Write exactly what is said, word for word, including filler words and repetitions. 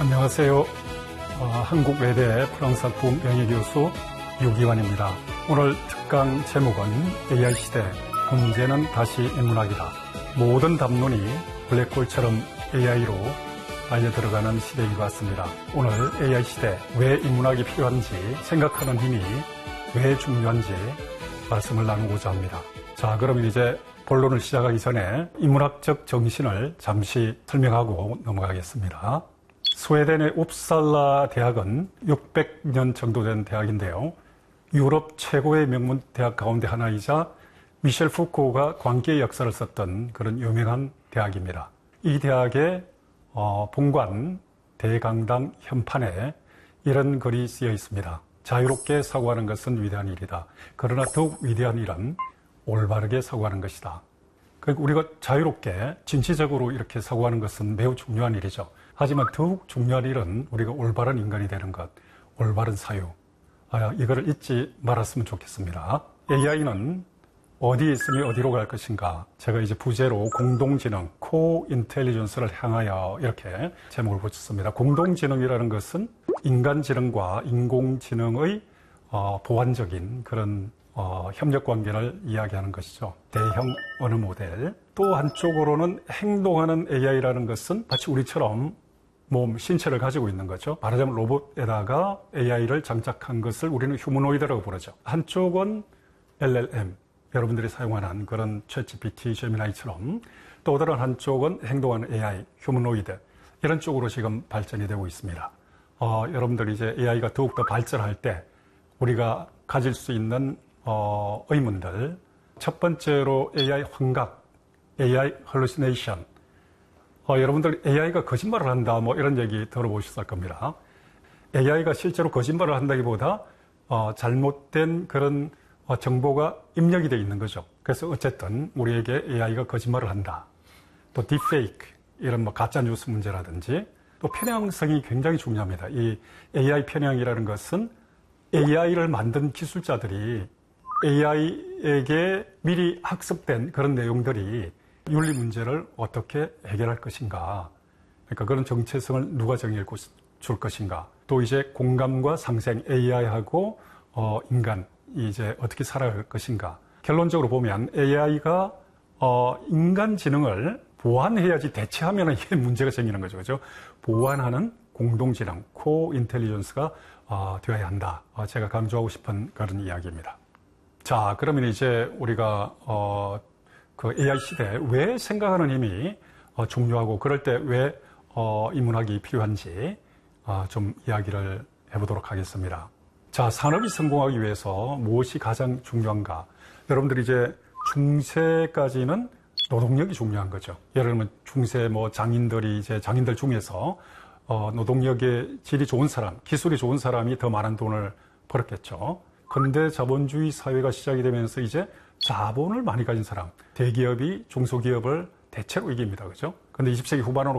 안녕하세요. 어, 한국외대 프랑스학부 명예교수 유기환입니다. 오늘 특강 제목은 에이아이 시대, 문제는 다시 인문학이다. 모든 담론이 블랙홀처럼 에이아이로 빨려 들어가는 시대인 것 같습니다. 오늘 에이아이 시대, 왜 인문학이 필요한지, 생각하는 힘이 왜 중요한지 말씀을 나누고자 합니다. 자, 그러면 이제 본론을 시작하기 전에 인문학적 정신을 잠시 설명하고 넘어가겠습니다. 스웨덴의 웁살라 대학은 육백 년 정도 된 대학인데요. 유럽 최고의 명문 대학 가운데 하나이자 미셸 푸코가 광기의 역사를 썼던 그런 유명한 대학입니다. 이 대학의 어, 본관 대강당 현판에 이런 글이 쓰여 있습니다. 자유롭게 사고하는 것은 위대한 일이다. 그러나 더욱 위대한 일은 올바르게 사고하는 것이다. 그러니까 우리가 자유롭게 진취적으로 이렇게 사고하는 것은 매우 중요한 일이죠. 하지만 더욱 중요한 일은 우리가 올바른 인간이 되는 것, 올바른 사유. 아, 이거를 잊지 말았으면 좋겠습니다. 에이아이는 어디에 있으면 어디로 갈 것인가. 제가 이제 부제로 공동지능, 코-인텔리전스를 향하여 이렇게 제목을 붙였습니다. 공동지능이라는 것은 인간지능과 인공지능의 어, 보완적인 그런 어, 협력관계를 이야기하는 것이죠. 대형 언어 모델. 또 한쪽으로는 행동하는 에이아이라는 것은 마치 우리처럼 몸, 신체를 가지고 있는 거죠. 말하자면 로봇에다가 에이아이를 장착한 것을 우리는 휴머노이드라고 부르죠. 한쪽은 엘엘엠, 여러분들이 사용하는 그런 챗지피티, 제미나이처럼, 또 다른 한쪽은 행동하는 에이아이, 휴머노이드, 이런 쪽으로 지금 발전이 되고 있습니다. 어, 여러분들이 이제 에이아이가 더욱더 발전할 때 우리가 가질 수 있는 어, 의문들, 첫 번째로 에이아이 환각, 에이아이 hallucination. 어, 여러분들 에이아이가 거짓말을 한다, 뭐 이런 얘기 들어보셨을 겁니다. 에이아이가 실제로 거짓말을 한다기보다 어, 잘못된 그런 어, 정보가 입력이 되어 있는 거죠. 그래서 어쨌든 우리에게 에이아이가 거짓말을 한다. 또 딥페이크, 이런 뭐 가짜 뉴스 문제라든지, 또 편향성이 굉장히 중요합니다. 이 에이아이 편향이라는 것은 에이아이를 만든 기술자들이 에이아이에게 미리 학습된 그런 내용들이 윤리 문제를 어떻게 해결할 것인가. 그러니까 그런 정체성을 누가 정해 줄 것인가. 또 이제 공감과 상생, 에이아이하고 어, 인간, 이제 어떻게 살아갈 것인가. 결론적으로 보면 에이아이가 어, 인간 지능을 보완해야지 대체하면 이게 문제가 생기는 거죠. 그죠? 보완하는 공동지능, 코-인텔리전스가 어, 되어야 한다. 어, 제가 강조하고 싶은 그런 이야기입니다. 자, 그러면 이제 우리가 어, 그 에이아이 시대에 왜 생각하는 힘이 어, 중요하고 그럴 때 왜 어, 인문학이 필요한지 어, 좀 이야기를 해보도록 하겠습니다. 자, 산업이 성공하기 위해서 무엇이 가장 중요한가? 여러분들이 이제 중세까지는 노동력이 중요한 거죠. 예를 들면 중세 뭐 장인들이 이제 장인들 중에서 어, 노동력의 질이 좋은 사람, 기술이 좋은 사람이 더 많은 돈을 벌었겠죠. 근대 자본주의 사회가 시작이 되면서 이제 자본을 많이 가진 사람, 대기업이 중소기업을 대체로 이깁니다. 그죠? 근데 이십 세기 후반으로